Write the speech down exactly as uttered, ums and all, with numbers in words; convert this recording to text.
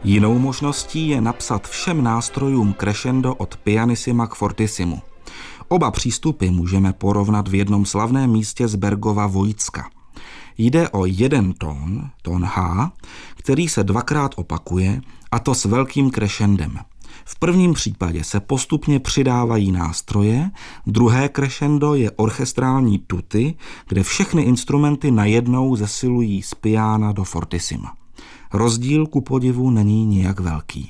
Jinou možností je napsat všem nástrojům crescendo od pianissima k fortissimu. Oba přístupy můžeme porovnat v jednom slavném místě z Bergova Vojtska. Jde o jeden tón, tón H, který se dvakrát opakuje, a to s velkým crescendem. V prvním případě se postupně přidávají nástroje, druhé crescendo je orchestrální tutti, kde všechny instrumenty najednou zesilují z piana do fortissima. Rozdíl ku podivu není nijak velký.